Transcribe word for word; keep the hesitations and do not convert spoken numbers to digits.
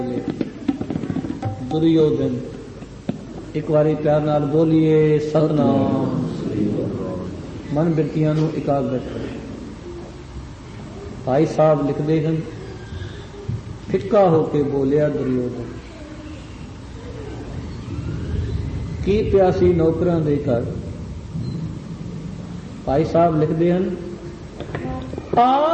ਦੁਰਯੋਧਨ ਇੱਕ ਵਾਰੀ ਪਿਆਰ ਨਾਲ ਬੋਲੀਏ ਸਤਨਾਮ। ਮਨ ਬਿਰਤੀਆਂ ਨੂੰ ਇਕਾਗਰ ਕਰੇ। ਭਾਈ ਸਾਹਿਬ ਲਿਖਦੇ ਹਨ, ਫਿੱਕਾ ਹੋ ਕੇ ਬੋਲਿਆ ਦੁਰਯੋਧਨ, ਕੀ ਪਿਆਸੀ ਨੌਕਰਾਂ ਦੇ ਘਰ। ਭਾਈ ਸਾਹਿਬ ਲਿਖਦੇ ਹਨ, ਆ